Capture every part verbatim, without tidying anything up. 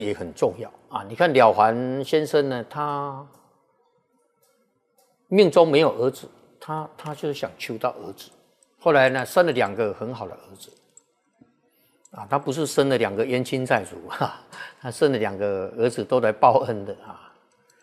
也很重要啊。你看了凡先生呢，他命中没有儿子，他他就是想求到儿子，后来呢生了两个很好的儿子，啊，他不是生了两个冤亲债主哈，他生了两个儿子都来报恩的啊。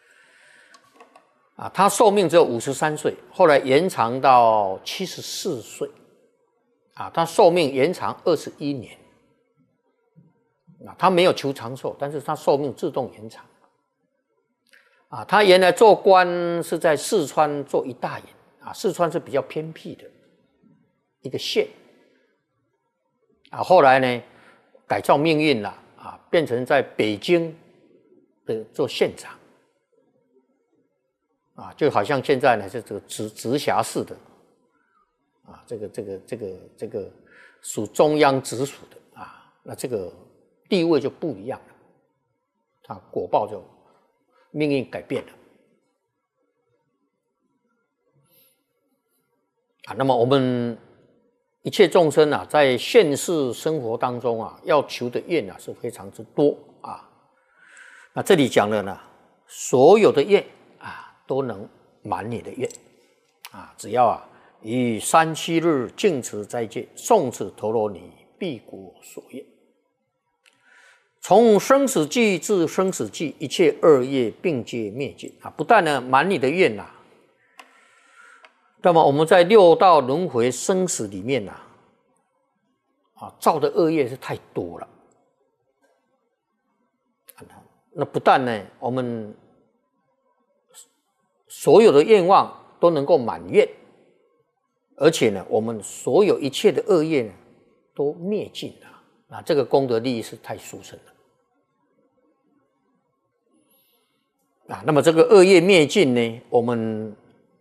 啊，他寿命只有五十三岁，后来延长到七十四岁，啊，他寿命延长二十一年。啊，他没有求长寿，但是他寿命自动延长。啊，他原来做官是在四川做一大员，啊，四川是比较偏僻的一个县。啊，后来呢，改造命运了，啊，变成在北京的做县长。啊，就好像现在呢，是这个直直辖市的，啊，这个这个这个这个属中央直属的啊，那这个地位就不一样了，他果报就命运改变了。啊，那么我们一切众生啊，在现世生活当中啊，要求的愿啊是非常之多啊。那这里讲了呢，所有的愿都能满你的愿啊！只要啊，以三七日净持斋戒，诵持陀罗尼，必果所愿。从生死际至生死际，一切恶业并皆灭尽啊！不但呢满你的愿呐、啊，那么我们在六道轮回生死里面呐、啊，啊造的恶业是太多了。那不但呢，我们所有的愿望都能够满愿，而且呢，我们所有一切的恶业呢，都灭尽了。那这个功德利益是太殊胜了。啊，那么这个恶业灭尽呢，我们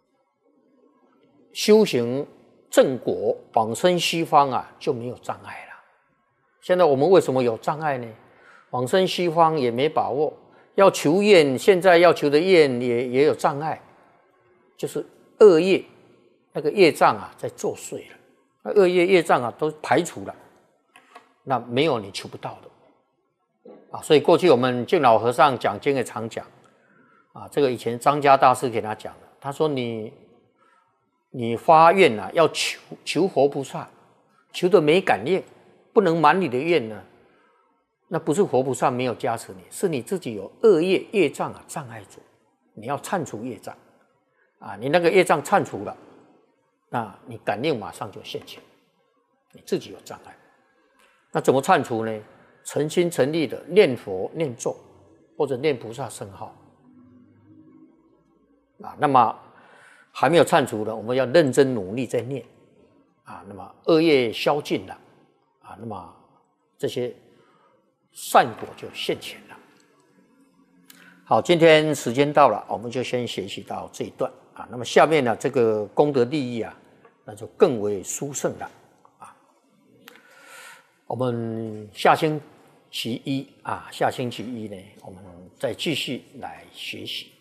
修行正果往生西方啊，就没有障碍了。现在我们为什么有障碍呢？往生西方也没把握。要求愿，现在要求的愿也也有障碍，就是恶业那个业障啊在作祟了，那恶业业障啊都排除了，那没有你求不到的啊。所以过去我们净老和尚讲经也常讲啊，这个以前张家大师给他讲的，他说你你发愿啊，要求求活菩萨，求的没感应，不能满你的愿呢。那不是活菩萨没有加持你，是你自己有恶业业障啊障碍住，你要忏除业障啊，你那个业障忏除了，那你感应马上就现前，你自己有障碍。那怎么忏除呢？诚心诚意的念佛念咒，或者念菩萨圣号啊。那么还没有忏除的，我们要认真努力在念啊。那么恶业消尽了啊，那么这些善果就现前了。好，今天时间到了，我们就先学习到这一段啊。那么下面呢，这个功德利益啊，那就更为殊胜了啊。我们下星期一啊，下星期一呢，我们再继续来学习。